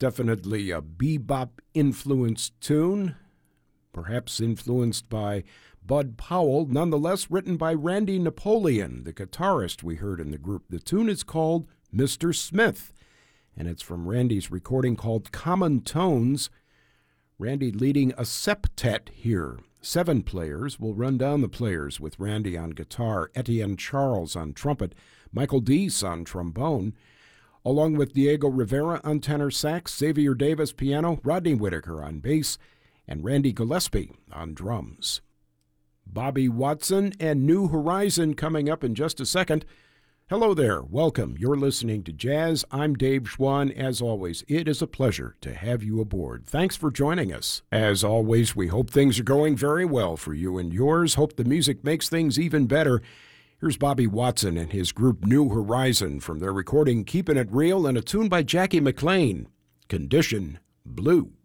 Definitely a bebop-influenced tune, perhaps influenced by Bud Powell, nonetheless written by Randy Napoleon, the guitarist we heard in the group. The tune is called Mr. Smith, and it's from Randy's recording called Common Tones. Randy leading a septet here. 7 players. We'll run down the players with Randy on guitar, Etienne Charles on trumpet, Michael Deese on trombone, along with Diego Rivera on tenor sax, Xavier Davis piano, Rodney Whitaker on bass, and Randy Gillespie on drums. Bobby Watson and New Horizon coming up in just a second. Hello there. Welcome. You're listening to Jazz. I'm Dave Schwann. As always, it is a pleasure to have you aboard. Thanks for joining us. As always, we hope things are going very well for you and yours. Hope the music makes things even better. Here's Bobby Watson and his group New Horizon from their recording Keeping It Real and a tune by Jackie McLean, Condition Blue.